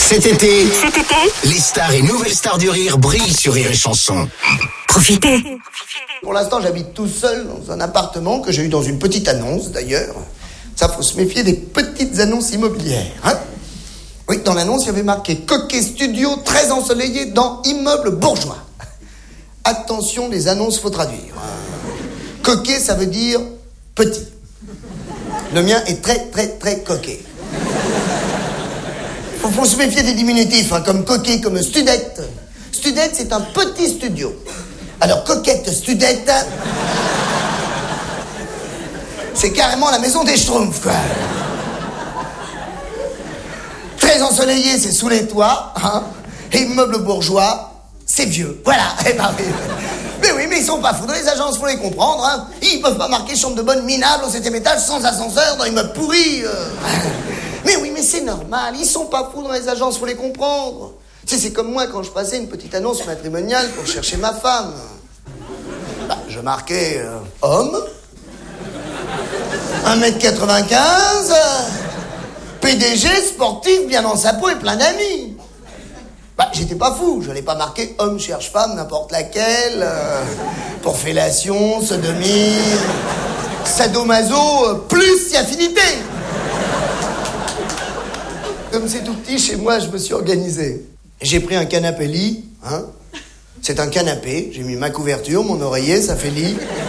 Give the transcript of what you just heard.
Cet été, les stars et nouvelles stars du rire brillent sur Rire et Chanson. Profitez. Pour l'instant, j'habite tout seul dans un appartement que j'ai eu dans une petite annonce, d'ailleurs. Ça, faut se méfier des petites annonces immobilières, hein. Oui, dans l'annonce, il y avait marqué « Coquet Studio, très ensoleillé dans immeuble bourgeois ». Attention, les annonces, faut traduire. Coquet, ça veut dire petit. Le mien est très, très, très coquet. Faut se méfier des diminutifs, hein, comme coquet, comme studette. Studette, c'est un petit studio. Alors, coquette, studette, c'est carrément la maison des Schtroumpfs, quoi. Très ensoleillé, c'est sous les toits, hein. Et immeuble bourgeois, c'est vieux. Voilà, eh ben oui. Mais oui, mais ils sont pas fous. Dans les agences, faut les comprendre, hein. Ils peuvent pas marquer chambre de bonne minable au 7e étage sans ascenseur dans immeuble pourri. Mais oui, mais c'est normal. Ils sont pas fous dans les agences, faut les comprendre. Tu sais, c'est comme moi quand je passais une petite annonce matrimoniale pour chercher ma femme. Bah, je marquais homme, 1m95, PDG, sportif, bien dans sa peau et plein d'amis. Bah, j'étais pas fou, je n'allais pas marquer homme cherche femme, n'importe laquelle, pour fellation, sodomie, sadomaso, plus si affinité. Comme c'est tout petit, chez moi, je me suis organisé. J'ai pris un canapé lit, hein. C'est un canapé, j'ai mis ma couverture, mon oreiller, ça fait lit.